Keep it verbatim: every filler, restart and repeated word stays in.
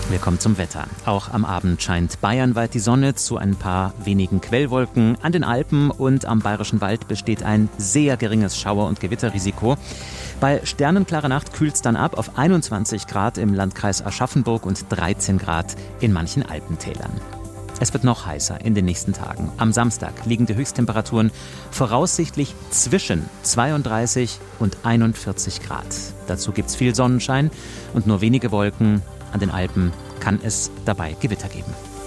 Wir kommen zum Wetter. Auch am Abend scheint bayernweit die Sonne zu ein paar wenigen Quellwolken. An den Alpen und am Bayerischen Wald besteht ein sehr geringes Schauer- und Gewitterrisiko. Bei sternenklarer Nacht kühlt es dann ab auf einundzwanzig Grad im Landkreis Aschaffenburg und dreizehn Grad in manchen Alpentälern. Es wird noch heißer in den nächsten Tagen. Am Samstag liegen die Höchsttemperaturen voraussichtlich zwischen zweiunddreißig und einundvierzig Grad. Dazu gibt es viel Sonnenschein und nur wenige Wolken. An den Alpen kann es dabei Gewitter geben.